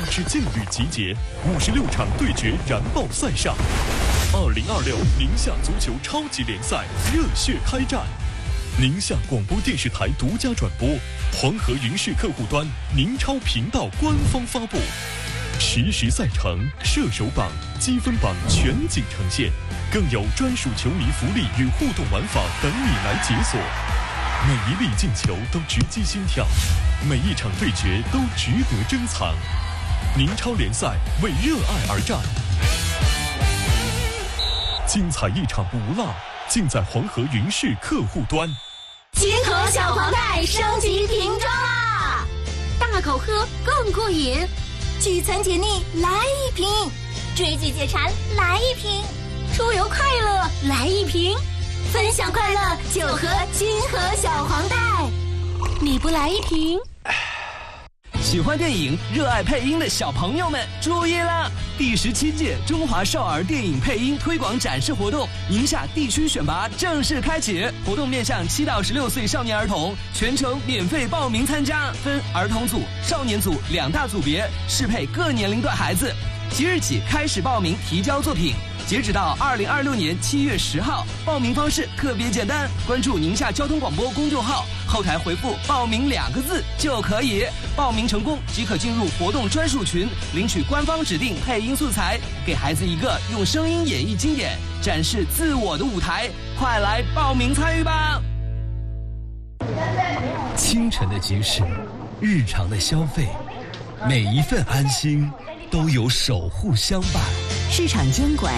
支劲旅集结，56场对决燃爆赛上。2026宁夏足球超级联赛热血开战，宁夏广播电视台独家转播，黄河云视客户端宁超频道官方发布，实时赛程、射手榜、积分榜全景呈现，更有专属球迷福利与互动玩法等你来解锁。每一粒进球都直击心跳，每一场对决都值得珍藏。宁超联赛为热爱而战，精彩一场不落，尽在黄河云视客户端。 金河小黄袋升级瓶装啦！大口喝更过瘾，聚餐解腻来一瓶，追剧解馋来一瓶，出游快乐来一瓶，分享快乐就喝金河小黄袋。你不来一瓶？ 喜欢电影、热爱配音的小朋友们注意了！第17届中华少儿电影配音推广展示活动宁夏地区选拔正式开启，活动面向7到16岁少年儿童，全程免费报名参加，分儿童组、少年组2大组别，适配各年龄段孩子。即日起开始报名提交作品，截止到2026年7月10号。报名方式特别简单，关注宁夏交通广播公众号，后台回复报名2个字就可以。报名成功即可进入活动专属群，领取官方指定配音素材，给孩子一个用声音演绎经典、展示自我的舞台。快来报名参与吧！清晨的集市，日常的消费，每一份安心都有守护相伴。 市场监管